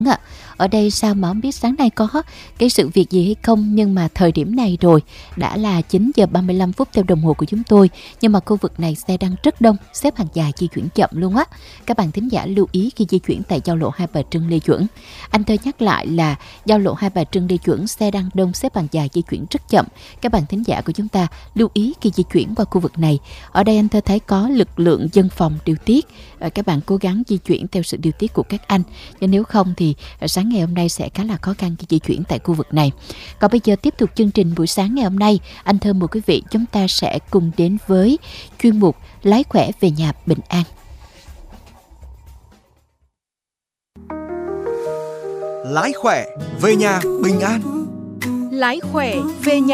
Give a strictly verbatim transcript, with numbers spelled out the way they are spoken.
ạ. Ở đây sao mà không biết sáng nay có cái sự việc gì hay không, nhưng mà thời điểm này rồi đã là chín giờ ba mươi lăm phút theo đồng hồ của chúng tôi, nhưng mà khu vực này xe đang rất đông, xếp hàng dài di chuyển chậm luôn á. Các bạn thính giả lưu ý khi di chuyển tại giao lộ Hai Bà Trưng Lê Duẩn. Anh Thơ nhắc lại là giao lộ Hai Bà Trưng Lê Duẩn xe đang đông, xếp hàng dài di chuyển rất chậm. Các bạn thính giả của chúng ta lưu ý khi di chuyển qua khu vực này. Ở đây anh Thơ thấy có lực lượng dân phòng điều tiết, các bạn cố gắng di chuyển theo sự điều tiết của các anh, chứ nếu không thì sáng ngày hôm nay sẽ khá là khó khăn khi di chuyển tại khu vực này. Còn bây giờ tiếp tục chương trình buổi sáng ngày hôm nay, anh Thơ mời quý vị chúng ta sẽ cùng đến với chuyên mục Lái khỏe về nhà bình an. Lái khỏe về nhà bình an. Lái khỏe về nhà